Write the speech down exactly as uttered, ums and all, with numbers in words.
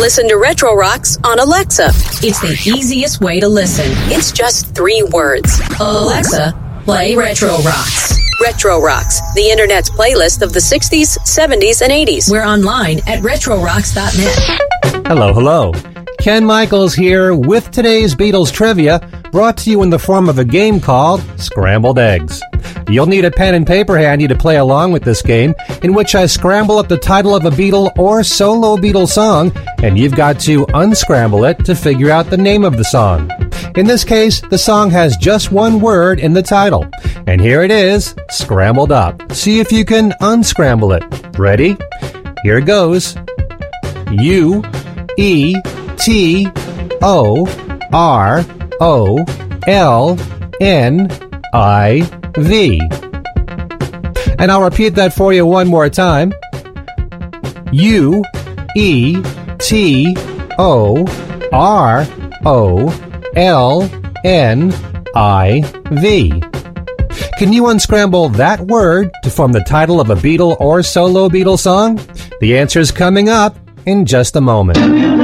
Listen to Retro Rocks on Alexa. It's the easiest way to listen. It's just three words. Alexa, play Retro Rocks. Retro Rocks, the Internet's playlist of the sixties, seventies, and eighties. We're online at retro rocks dot net. Hello, hello. Ken Michaels here with today's Beatles trivia, brought to you in the form of a game called Scrambled Eggs. You'll need a pen and paper handy to play along with this game, in which I scramble up the title of a Beatle or solo Beatle song, and you've got to unscramble it to figure out the name of the song. In this case, the song has just one word in the title. And here it is, scrambled up. See if you can unscramble it. Ready? Here it goes. U E T O R O L N I V. And I'll repeat that for you one more time. U E T O R O L N I V. Can you unscramble that word to form the title of a Beatle or solo Beatle song? The answer's coming up in just a moment.